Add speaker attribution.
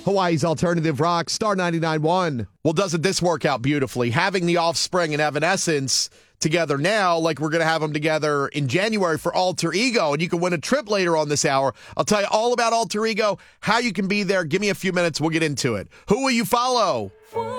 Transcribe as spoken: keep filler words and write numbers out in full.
Speaker 1: Hawaii's Alternative Rock, Star ninety-nine point one. Well, doesn't this work out beautifully? Having the Offspring and Evanescence together now, like we're going to have them together in January for Alter Ego, and you can win a trip later on this hour. I'll tell you all about Alter Ego, how you can be there. Give me a few minutes. We'll get into it. Who will you follow?